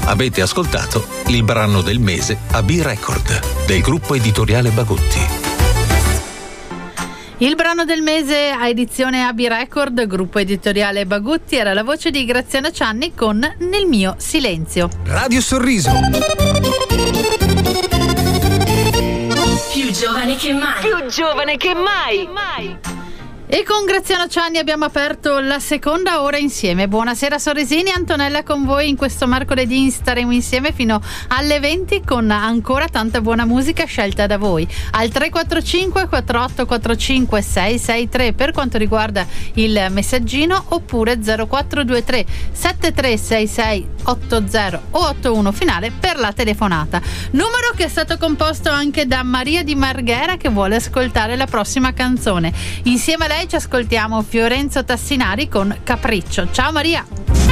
Avete ascoltato il brano del mese a B-Record del gruppo editoriale Bagutti. Il brano del mese a edizione AB Record, gruppo editoriale Bagutti, era la voce di Graziano Cianni con Nel mio silenzio. Radio Sorriso. Più giovane che mai. Più giovane che mai. E con Graziano Cianni abbiamo aperto la seconda ora insieme. Buonasera Sorresini, Antonella con voi in questo mercoledì. Staremo insieme fino alle 20 con ancora tanta buona musica scelta da voi. Al 345 4845 663 per quanto riguarda il messaggino, oppure 0423 7366 80 o 81 finale per la telefonata. Numero che è stato composto anche da Maria di Marghera, che vuole ascoltare la prossima canzone. Insieme a lei ci ascoltiamo Fiorenzo Tassinari con Capriccio. Ciao Maria.